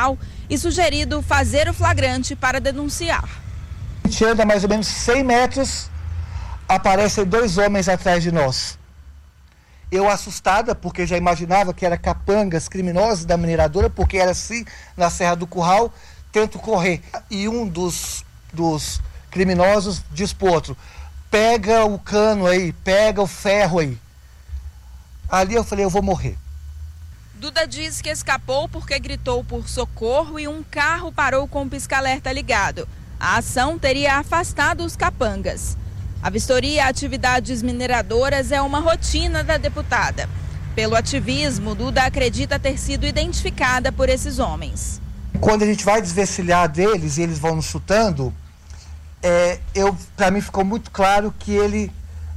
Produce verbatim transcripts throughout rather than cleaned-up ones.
local e sugerido fazer o flagrante para denunciar. A gente anda mais ou menos cem metros, aparecem dois homens atrás de nós. Eu assustada, porque já imaginava que era capangas criminosos da mineradora, porque era assim na Serra do Curral, tento correr. E um dos, dos criminosos diz pro outro, pega o cano aí, pega o ferro aí. Ali eu falei, eu vou morrer. Duda diz que escapou porque gritou por socorro e um carro parou com o pisca-alerta ligado. A ação teria afastado os capangas. A vistoria a atividades mineradoras é uma rotina da deputada. Pelo ativismo, Duda acredita ter sido identificada por esses homens. Quando a gente vai desvencilhar deles e eles vão nos chutando, é, eu, para mim ficou muito claro que ele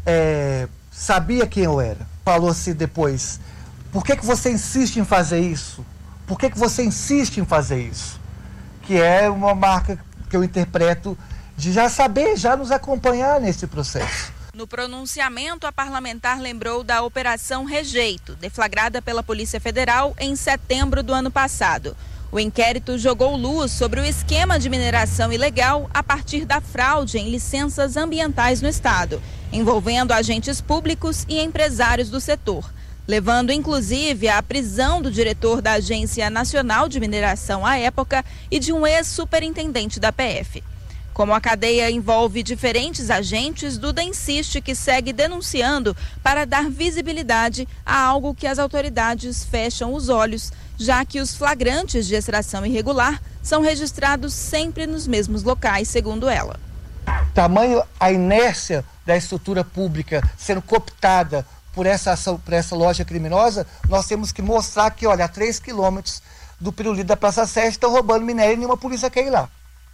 é, sabia quem eu era. Falou assim depois, por que, que você insiste em fazer isso? Por que, que você insiste em fazer isso? Que é uma marca que eu interpreto de já saber, já nos acompanhar nesse processo. No pronunciamento, a parlamentar lembrou da Operação Rejeito, deflagrada pela Polícia Federal em setembro do ano passado. O inquérito jogou luz sobre o esquema de mineração ilegal a partir da fraude em licenças ambientais no estado, envolvendo agentes públicos e empresários do setor, levando inclusive à prisão do diretor da Agência Nacional de Mineração à época e de um ex-superintendente da P F. Como a cadeia envolve diferentes agentes, Duda insiste que segue denunciando para dar visibilidade a algo que as autoridades fecham os olhos, já que os flagrantes de extração irregular são registrados sempre nos mesmos locais, segundo ela. Tamanho a inércia da estrutura pública sendo cooptada por essa ação, por essa loja criminosa, nós temos que mostrar que, olha, a três quilômetros do pirulito da Praça Sete estão roubando minério e nenhuma polícia quer ir lá.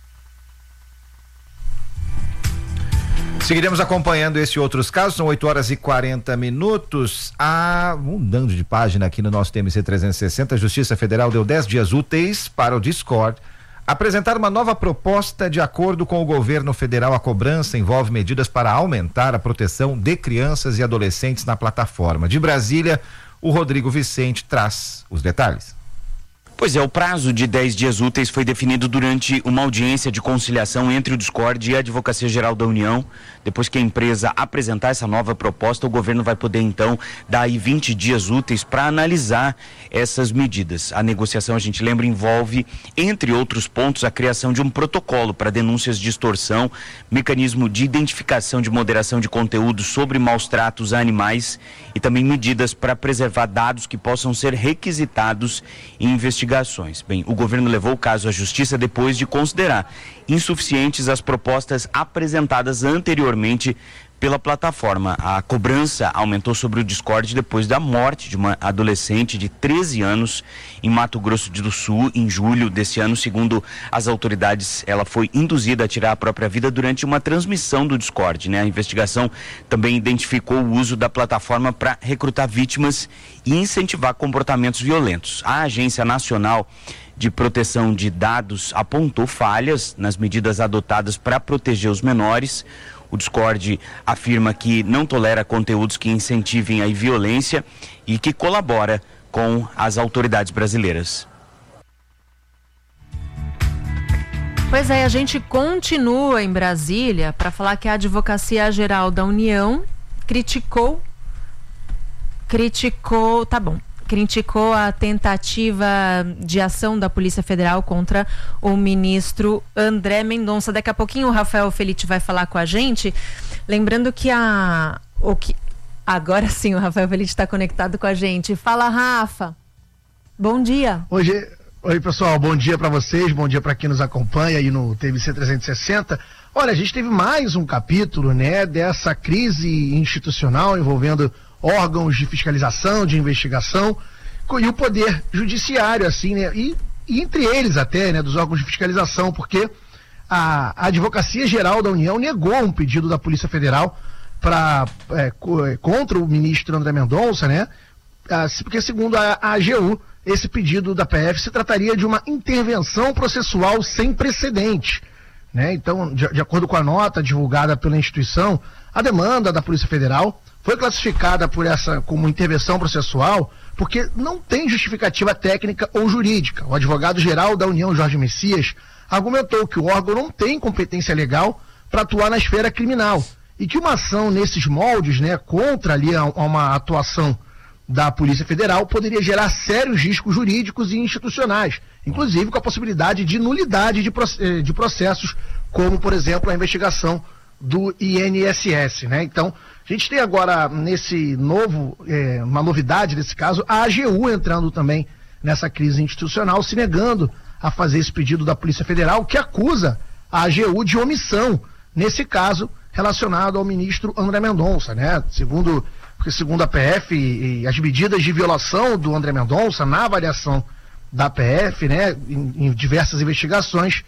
Seguiremos acompanhando esse e outros casos, são oito horas e quarenta minutos. Ah, mudando de página aqui no nosso T M C trezentos e sessenta, a Justiça Federal deu dez dias úteis para o Discord apresentar uma nova proposta. De acordo com o governo federal, a cobrança envolve medidas para aumentar a proteção de crianças e adolescentes na plataforma. De Brasília, o Rodrigo Vicente traz os detalhes. Pois é, o prazo de dez dias úteis foi definido durante uma audiência de conciliação entre o Discord e a Advocacia Geral da União. Depois que a empresa apresentar essa nova proposta, o governo vai poder então dar aí vinte dias úteis para analisar essas medidas. A negociação, a gente lembra, envolve, entre outros pontos, a criação de um protocolo para denúncias de extorsão, mecanismo de identificação de moderação de conteúdo sobre maus tratos a animais e também medidas para preservar dados que possam ser requisitados em investigações. Bem, o governo levou o caso à Justiça depois de considerar insuficientes as propostas apresentadas anteriormente pela plataforma. A cobrança aumentou sobre o Discord depois da morte de uma adolescente de treze anos em Mato Grosso do Sul, em julho desse ano. Segundo as autoridades, ela foi induzida a tirar a própria vida durante uma transmissão do Discord, né? A investigação também identificou o uso da plataforma para recrutar vítimas e incentivar comportamentos violentos. A Agência Nacional de Proteção de Dados apontou falhas nas medidas adotadas para proteger os menores. O Discord afirma que não tolera conteúdos que incentivem a violência e que colabora com as autoridades brasileiras. Pois é, a gente continua em Brasília para falar que a Advocacia Geral da União criticou, criticou, tá bom, criticou a tentativa de ação da Polícia Federal contra o ministro André Mendonça. Daqui a pouquinho o Rafael Felite vai falar com a gente, lembrando que a... O que, agora sim o Rafael Felite está conectado com a gente. Fala, Rafa. Bom dia. Hoje, oi, pessoal, bom dia para vocês, bom dia para quem nos acompanha aí no T V C trezentos e sessenta. Olha, a gente teve mais um capítulo, né, dessa crise institucional envolvendo órgãos de fiscalização, de investigação, e o poder judiciário, assim, né, e, e entre eles até, né, dos órgãos de fiscalização, porque a, a Advocacia Geral da União negou um pedido da Polícia Federal pra, é, contra o ministro André Mendonça, né, porque segundo a, a AGU, esse pedido da P F se trataria de uma intervenção processual sem precedente, né? Então, de, de acordo com a nota divulgada pela instituição, a demanda da Polícia Federal foi classificada por essa como intervenção processual porque não tem justificativa técnica ou jurídica. O advogado-geral da União, Jorge Messias, argumentou que o órgão não tem competência legal para atuar na esfera criminal e que uma ação nesses moldes, né, contra ali a, a uma atuação da Polícia Federal poderia gerar sérios riscos jurídicos e institucionais, inclusive com a possibilidade de nulidade de, de processos, como, por exemplo, a investigação do I N S S, né? Então, a gente tem agora, nesse novo, é, uma novidade nesse caso, a AGU entrando também nessa crise institucional, se negando a fazer esse pedido da Polícia Federal, que acusa a AGU de omissão, nesse caso, relacionado ao ministro André Mendonça, né? Segundo, porque segundo a P F, e, e as medidas de violação do André Mendonça, na avaliação da P F, né, em, em diversas investigações,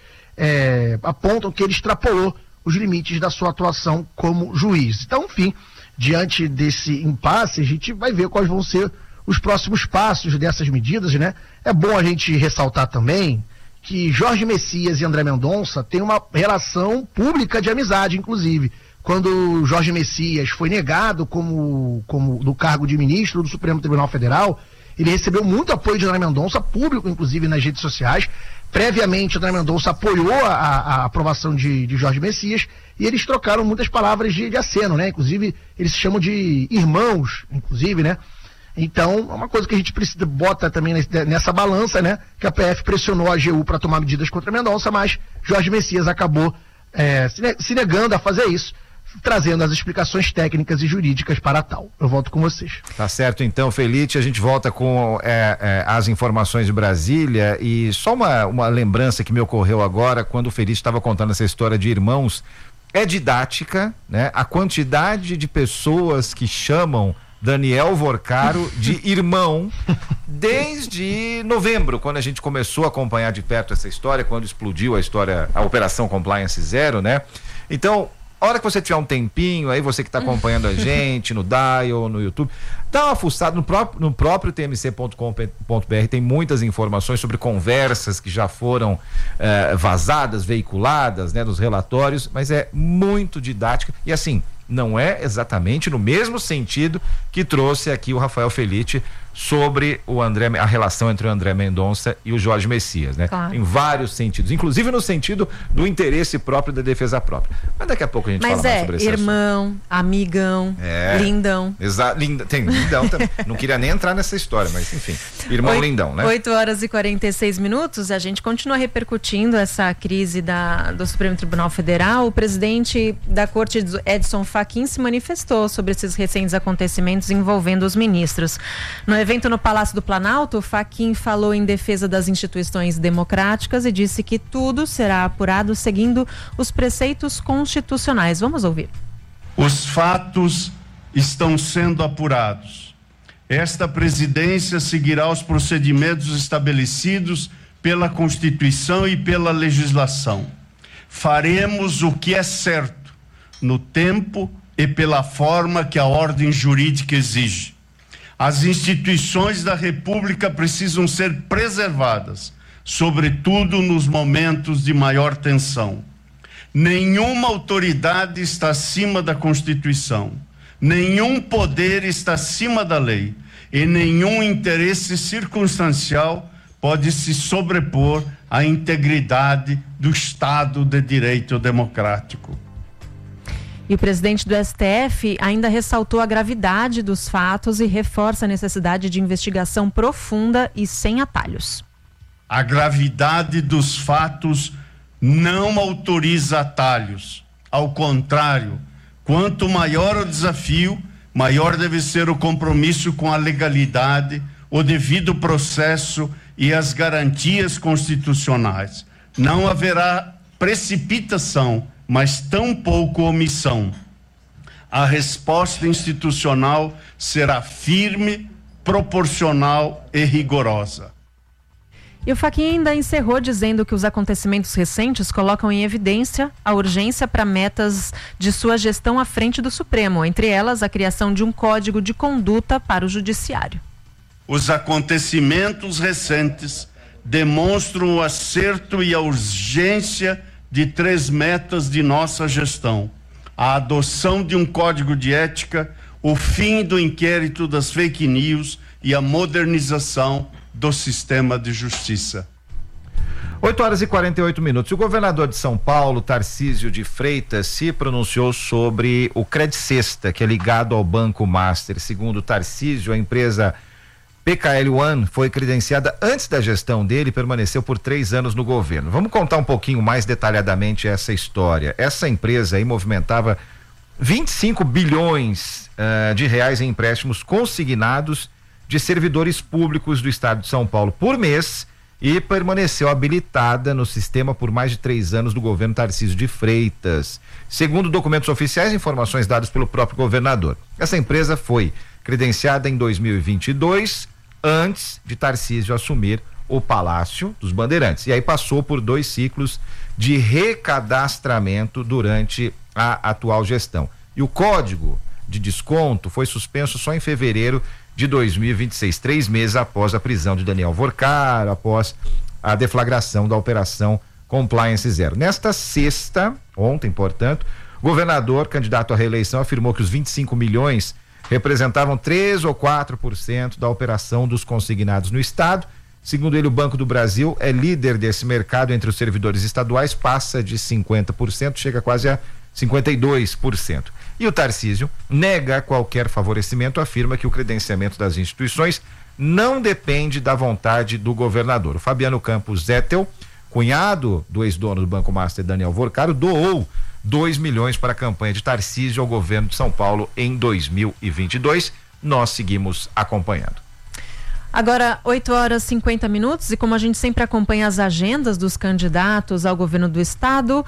é, apontam que ele extrapolou os limites da sua atuação como juiz. Então, enfim, diante desse impasse, a gente vai ver quais vão ser os próximos passos dessas medidas, né? É bom a gente ressaltar também que Jorge Messias e André Mendonça têm uma relação pública de amizade, inclusive. Quando Jorge Messias foi negado como, como do cargo de ministro do Supremo Tribunal Federal, ele recebeu muito apoio de André Mendonça, público, inclusive, nas redes sociais. Previamente, André Mendonça apoiou a, a aprovação de, de Jorge Messias e eles trocaram muitas palavras de, de aceno, né? Inclusive, eles se chamam de irmãos, inclusive, né? Então, é uma coisa que a gente precisa, bota também nessa balança, né? Que a P F pressionou a AGU para tomar medidas contra Mendonça, mas Jorge Messias acabou é, se negando a fazer isso, trazendo as explicações técnicas e jurídicas para tal. Eu volto com vocês. Tá certo então, Felite, a gente volta com é, é, as informações de Brasília e só uma, uma lembrança que me ocorreu agora quando o Felite estava contando essa história de irmãos, é didática, né? A quantidade de pessoas que chamam Daniel Vorcaro de irmão desde novembro, quando a gente começou a acompanhar de perto essa história, quando explodiu a história, a Operação Compliance Zero, né? Então, a hora que você tiver um tempinho, aí você que está acompanhando a gente no Dial, no YouTube, dá uma fuçada no próprio, no próprio T M C ponto com ponto B R, tem muitas informações sobre conversas que já foram eh, vazadas, veiculadas, né, nos relatórios, mas é muito didática e assim, não é exatamente no mesmo sentido que trouxe aqui o Rafael Felite sobre o André, a relação entre o André Mendonça e o Jorge Messias, né? Claro. Em vários sentidos, inclusive no sentido do interesse próprio da defesa própria. Mas daqui a pouco a gente Mas fala é, mais sobre isso. Mas é, irmão, amigão, é, lindão. Exato, linda, tem lindão também. Não queria nem entrar nessa história, mas enfim, irmão Oito, lindão, né? oito horas e quarenta e seis minutos, a gente continua repercutindo essa crise da, do Supremo Tribunal Federal. O presidente da Corte, Edson Fachin, se manifestou sobre esses recentes acontecimentos envolvendo os ministros. No evento no Palácio do Planalto, Fachin falou em defesa das instituições democráticas e disse que tudo será apurado seguindo os preceitos constitucionais. Vamos ouvir. Os fatos estão sendo apurados. Esta presidência seguirá os procedimentos estabelecidos pela Constituição e pela legislação. Faremos o que é certo, no tempo e pela forma que a ordem jurídica exige. As instituições da República precisam ser preservadas, sobretudo nos momentos de maior tensão. Nenhuma autoridade está acima da Constituição, nenhum poder está acima da lei e nenhum interesse circunstancial pode se sobrepor à integridade do Estado de Direito democrático. E o presidente do S T F ainda ressaltou a gravidade dos fatos e reforça a necessidade de investigação profunda e sem atalhos. A gravidade dos fatos não autoriza atalhos. Ao contrário, quanto maior o desafio, maior deve ser o compromisso com a legalidade, o devido processo e as garantias constitucionais. Não haverá precipitação, mas tampouco omissão. A resposta institucional será firme, proporcional e rigorosa. E o Fachin ainda encerrou dizendo que os acontecimentos recentes colocam em evidência a urgência para metas de sua gestão à frente do Supremo, entre elas a criação de um código de conduta para o Judiciário. Os acontecimentos recentes demonstram o acerto e a urgência de três metas de nossa gestão: a adoção de um código de ética, o fim do inquérito das fake news e a modernização do sistema de justiça. oito horas e quarenta e oito minutos. O governador de São Paulo, Tarcísio de Freitas, se pronunciou sobre o Credicesta, que é ligado ao Banco Master. Segundo Tarcísio, a empresa P K L One foi credenciada antes da gestão dele e permaneceu por três anos no governo. Vamos contar um pouquinho mais detalhadamente essa história. Essa empresa aí movimentava vinte e cinco bilhões uh, de reais em empréstimos consignados de servidores públicos do estado de São Paulo por mês e permaneceu habilitada no sistema por mais de três anos do governo Tarcísio de Freitas. Segundo documentos oficiais e informações dadas pelo próprio governador, essa empresa foi credenciada em dois mil e vinte e dois, antes de Tarcísio assumir o Palácio dos Bandeirantes. E aí passou por dois ciclos de recadastramento durante a atual gestão. E o código de desconto foi suspenso só em fevereiro de dois mil e vinte e seis, três meses após a prisão de Daniel Vorcaro, após a deflagração da operação Compliance Zero. Nesta sexta, ontem, portanto, o governador, candidato à reeleição, afirmou que os vinte e cinco milhões representavam três ou quatro por cento da operação dos consignados no estado. Segundo ele, o Banco do Brasil é líder desse mercado entre os servidores estaduais, passa de cinquenta por cento, chega quase a cinquenta e dois por cento. E o Tarcísio nega qualquer favorecimento, afirma que o credenciamento das instituições não depende da vontade do governador. O Fabiano Campos Zettel, cunhado do ex-dono do Banco Master Daniel Vorcaro, doou dois milhões para a campanha de Tarcísio ao governo de São Paulo em dois mil e vinte e dois. Nós seguimos acompanhando. Agora, oito horas e cinquenta minutos, e como a gente sempre acompanha as agendas dos candidatos ao governo do estado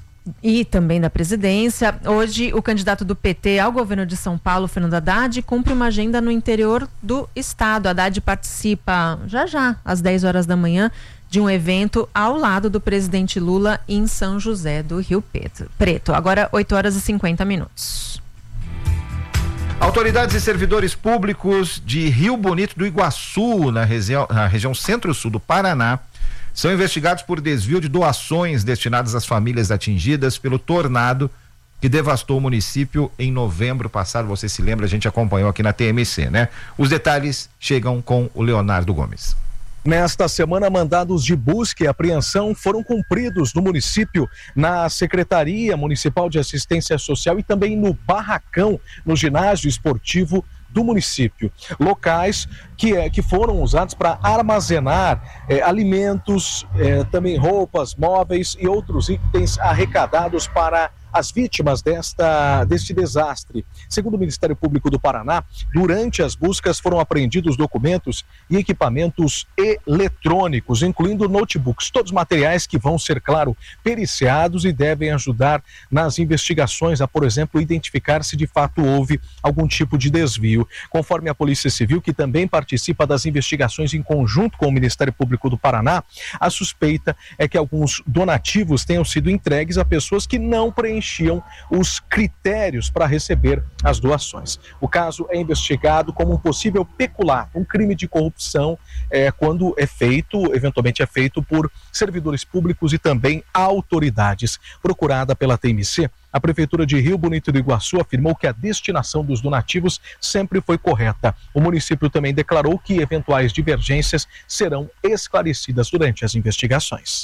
e também da presidência, hoje o candidato do P T ao governo de São Paulo, Fernando Haddad, cumpre uma agenda no interior do estado. Haddad participa já já, às dez horas da manhã, de um evento ao lado do presidente Lula em São José do Rio Preto. Agora, oito horas e cinquenta minutos. Autoridades e servidores públicos de Rio Bonito do Iguaçu, na região, na região centro-sul do Paraná, são investigados por desvio de doações destinadas às famílias atingidas pelo tornado que devastou o município em novembro passado. Você se lembra, a gente acompanhou aqui na T M C, né? Os detalhes chegam com o Leonardo Gomes. Nesta semana, mandados de busca e apreensão foram cumpridos no município, na Secretaria Municipal de Assistência Social e também no Barracão, no ginásio esportivo do município. Locais que, é, que foram usados para armazenar é, alimentos, é, também roupas, móveis e outros itens arrecadados para as vítimas desta, deste desastre. Segundo o Ministério Público do Paraná, durante as buscas foram apreendidos documentos e equipamentos eletrônicos, incluindo notebooks, todos materiais que vão ser, claro, periciados e devem ajudar nas investigações a, por exemplo, identificar se de fato houve algum tipo de desvio. Conforme a Polícia Civil, que também participa das investigações em conjunto com o Ministério Público do Paraná, a suspeita é que alguns donativos tenham sido entregues a pessoas que não preencheram preenchiam os critérios para receber as doações. O caso é investigado como um possível peculato, um crime de corrupção, é, quando é feito, eventualmente é feito por servidores públicos e também autoridades. Procurada pela T M C, a Prefeitura de Rio Bonito do Iguaçu afirmou que a destinação dos donativos sempre foi correta. O município também declarou que eventuais divergências serão esclarecidas durante as investigações.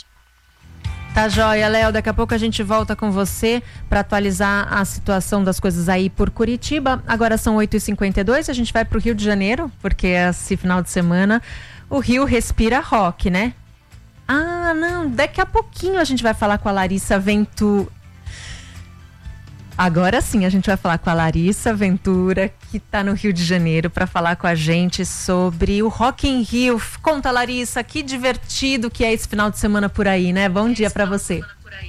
Tá joia, Léo, daqui a pouco a gente volta com você para atualizar a situação das coisas aí por Curitiba. Agora são oito e cinquenta e dois, a gente vai pro Rio de Janeiro, porque esse final de semana o Rio respira rock, né? Ah, não, daqui a pouquinho a gente vai falar com a Larissa Ventura. Agora sim, a gente vai falar com a Larissa Ventura, que está no Rio de Janeiro, para falar com a gente sobre o Rock in Rio. Conta, Larissa, que divertido que é esse final de semana por aí, né? Bom dia para você.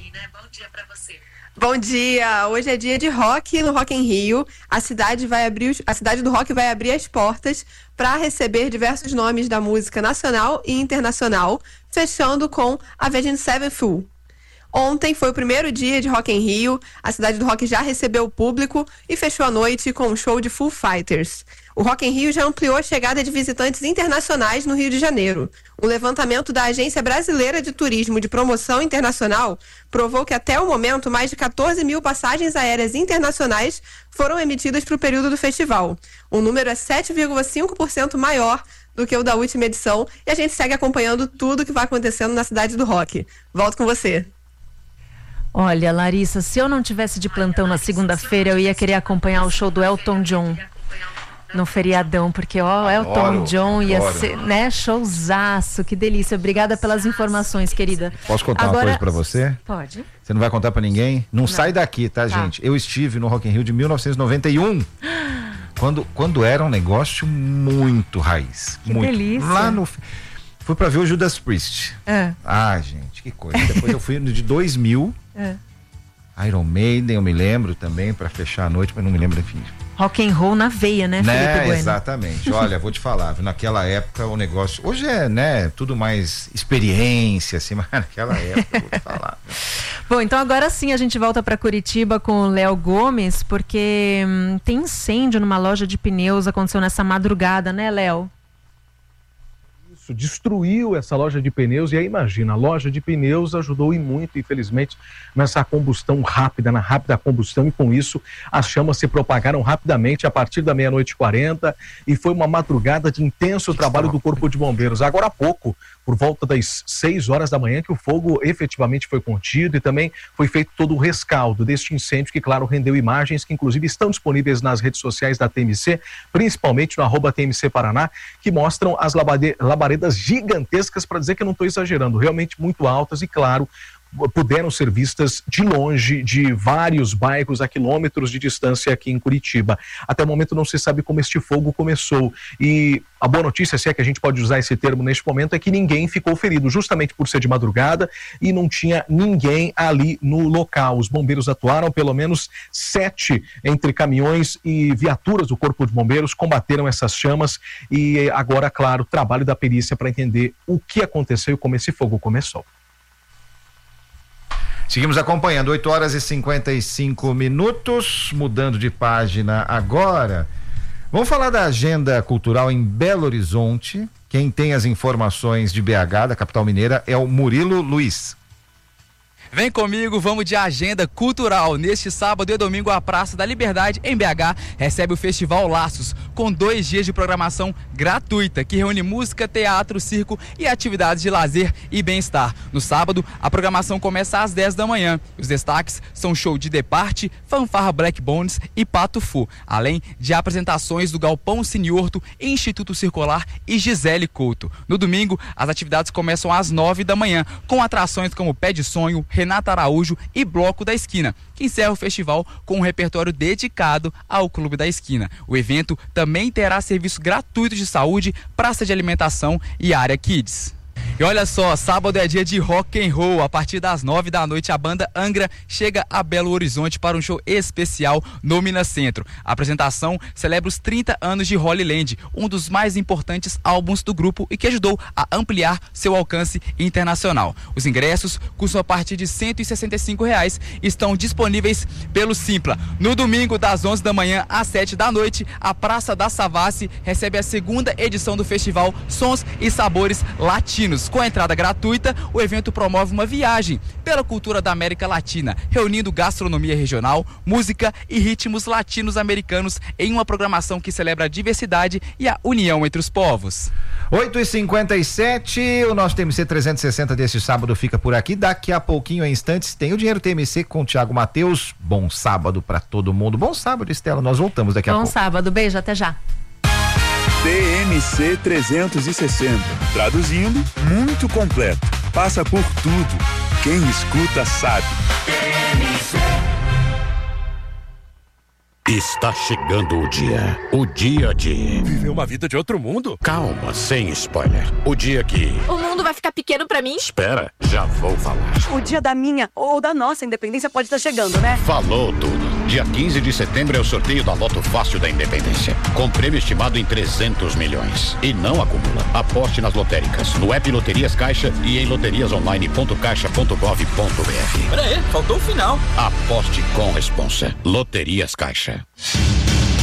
Bom dia, hoje é dia de rock no Rock in Rio. A cidade vai abrir, a cidade do rock vai abrir as portas para receber diversos nomes da música nacional e internacional, fechando com Avenged Sevenfold. Ontem foi o primeiro dia de Rock em Rio, a cidade do rock já recebeu o público e fechou a noite com um show de Foo Fighters. O Rock em Rio já ampliou a chegada de visitantes internacionais no Rio de Janeiro. O levantamento da Agência Brasileira de Turismo de Promoção Internacional provou que até o momento mais de quatorze mil passagens aéreas internacionais foram emitidas para o período do festival. O número é sete vírgula cinco por cento maior do que o da última edição e a gente segue acompanhando tudo que vai acontecendo na cidade do rock. Volto com você. Olha, Larissa, se eu não tivesse de plantão na segunda-feira, eu ia querer acompanhar o show do Elton John no feriadão, porque ó, Elton Adoro, John ia adoro. ser, né, showzaço, que delícia. Obrigada pelas informações, querida. Posso contar Agora, uma coisa pra você? Pode. Você não vai contar pra ninguém? Não, não. Sai daqui, tá, tá, gente? Eu estive no Rock in Rio de mil novecentos e noventa e um. Quando, quando era um negócio muito raiz. Que muito. delícia. Lá no... Fui pra ver o Judas Priest. É. Ah, gente, que coisa. Depois eu fui no de dois mil. É. Iron Maiden, eu me lembro também, pra fechar a noite, mas não me lembro, enfim. Rock and roll na veia, né, né? Felipe Bueno? Exatamente. Olha, vou te falar, naquela época o negócio, hoje é, né, tudo mais experiência, assim, mas naquela época, vou te falar. Bom, então agora sim a gente volta para Curitiba com o Léo Gomes, porque hum, tem incêndio numa loja de pneus, aconteceu nessa madrugada, né, Léo? Destruiu essa loja de pneus e aí imagina, a loja de pneus ajudou e muito, infelizmente, nessa combustão rápida, na rápida combustão, e com isso as chamas se propagaram rapidamente a partir da meia-noite e quarenta e foi uma madrugada de intenso trabalho do Corpo de Bombeiros. Agora há pouco, por volta das seis horas da manhã, que o fogo efetivamente foi contido e também foi feito todo o rescaldo deste incêndio, que claro, rendeu imagens que inclusive estão disponíveis nas redes sociais da T M C, principalmente no arroba T M C Paraná, que mostram as labaredas gigantescas, para dizer que eu não estou exagerando, realmente muito altas e claro, puderam ser vistas de longe, de vários bairros a quilômetros de distância aqui em Curitiba. Até o momento não se sabe como este fogo começou e a boa notícia, se é que a gente pode usar esse termo neste momento, é que ninguém ficou ferido, justamente por ser de madrugada e não tinha ninguém ali no local. Os bombeiros atuaram, pelo menos sete entre caminhões e viaturas do Corpo de Bombeiros combateram essas chamas e agora, claro, trabalho da perícia para entender o que aconteceu e como esse fogo começou. Seguimos acompanhando, oito horas e cinquenta e cinco minutos, mudando de página agora. Vamos falar da agenda cultural em Belo Horizonte. Quem tem as informações de B H, da capital mineira, é o Murilo Luiz. Vem comigo, vamos de agenda cultural. Neste sábado e domingo, a Praça da Liberdade, em B H, recebe o Festival Laços, com dois dias de programação gratuita, que reúne música, teatro, circo e atividades de lazer e bem-estar. No sábado, a programação começa às dez da manhã. Os destaques são show de Departe, Fanfarra Black Bones e Pato Fu, além de apresentações do Galpão Ciniorto, Instituto Circular e Gisele Couto. No domingo, as atividades começam às nove da manhã, com atrações como Pé de Sonho, Renata Araújo e Bloco da Esquina, que encerra o festival com um repertório dedicado ao Clube da Esquina. O evento também terá serviço gratuito de saúde, praça de alimentação e área kids. E olha só, sábado é dia de rock and roll. A partir das nove da noite, a banda Angra chega a Belo Horizonte para um show especial no Minas Centro. A apresentação celebra os trinta anos de Holy Land, um dos mais importantes álbuns do grupo e que ajudou a ampliar seu alcance internacional. Os ingressos custam a partir de cento e sessenta e cinco reais e estão disponíveis pelo Simpla. No domingo, das onze da manhã às sete da noite, a Praça da Savassi recebe a segunda edição do festival Sons e Sabores Latinos. Com a entrada gratuita, o evento promove uma viagem pela cultura da América Latina, reunindo gastronomia regional, música e ritmos latinos-americanos em uma programação que celebra a diversidade e a união entre os povos. oito e cinquenta e sete, o nosso T M C trezentos e sessenta deste sábado fica por aqui. Daqui a pouquinho, em instantes, tem o Dinheiro T M C com o Thiago Mateus. Bom sábado para todo mundo. Bom sábado, Estela. Nós voltamos daqui a pouco. Bom sábado. Beijo, até já. T M C trezentos e sessenta. Traduzindo, muito completo. Passa por tudo. Quem escuta sabe. T M C. Está chegando o dia. O dia de... Viver uma vida de outro mundo? Calma, sem spoiler. O dia que... O mundo vai ficar pequeno pra mim? Espera, já vou falar. O dia da minha ou da nossa independência pode estar chegando, né? Falou tudo. Dia quinze de setembro é o sorteio da Loto Fácil da Independência, com prêmio estimado em trezentos milhões. E não acumula. Aposte nas lotéricas, no app Loterias Caixa e em loterias online ponto caixa ponto gov ponto br. Pera aí, faltou o final. Aposte com responsa. Loterias Caixa.